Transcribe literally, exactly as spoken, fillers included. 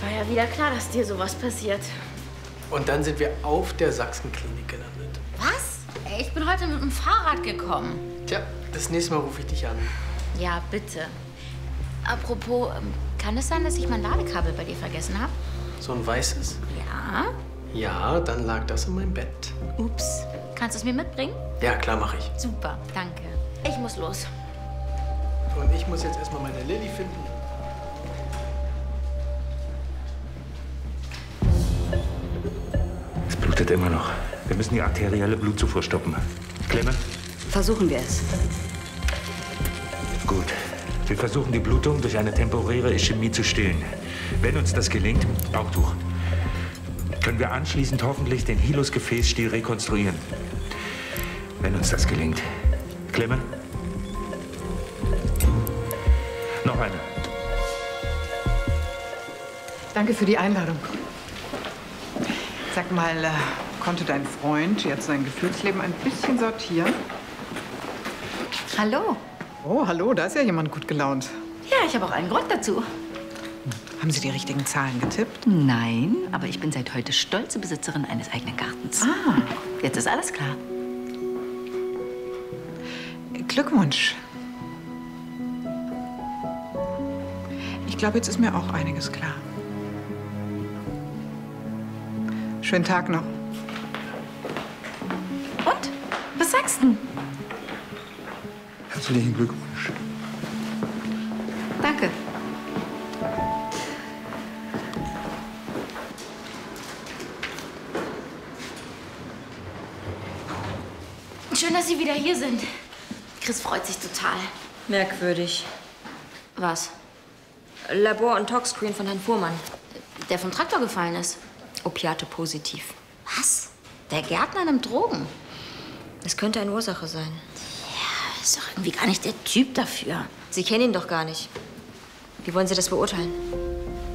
War ja wieder klar, dass dir sowas passiert. Und dann sind wir auf der Sachsenklinik gelandet. Was? Ey, ich bin heute mit dem Fahrrad gekommen. Tja, das nächste Mal rufe ich dich an. Ja, bitte. Apropos, ähm, kann es sein, dass ich mein Ladekabel bei dir vergessen habe? So ein weißes? Ja. Ja, dann lag das in meinem Bett. Ups. Kannst du es mir mitbringen? Ja, klar, mache ich. Super, danke. Ich muss los. Und ich muss jetzt erstmal meine Lilly finden. Es blutet immer noch. Wir müssen die arterielle Blutzufuhr stoppen. Klemme? Versuchen wir es. Gut. Wir versuchen, die Blutung durch eine temporäre Ischämie zu stillen. Wenn uns das gelingt, Bauchtuch, können wir anschließend hoffentlich den Hilus-Gefäßstiel rekonstruieren. Wenn uns das gelingt. Klemme? Noch eine. Danke für die Einladung. Sag mal, äh, konnte dein Freund jetzt sein Gefühlsleben ein bisschen sortieren? Hallo. Oh, hallo, da ist ja jemand gut gelaunt. Ja, ich habe auch einen Grund dazu. Haben Sie die richtigen Zahlen getippt? Nein, aber ich bin seit heute stolze Besitzerin eines eigenen Gartens. Ah. Jetzt ist alles klar. Glückwunsch. Ich glaube, jetzt ist mir auch einiges klar. Schönen Tag noch. Und? Was sagst du? Herzlichen Glückwunsch. Danke. Schön, dass Sie wieder hier sind. Chris freut sich total. Merkwürdig. Was? Labor- und Tox-Screen von Herrn Fuhrmann. Der vom Traktor gefallen ist. Opiate positiv. Was? Der Gärtner nimmt Drogen? Es könnte eine Ursache sein. Ja, ist doch irgendwie gar nicht der Typ dafür. Sie kennen ihn doch gar nicht. Wie wollen Sie das beurteilen?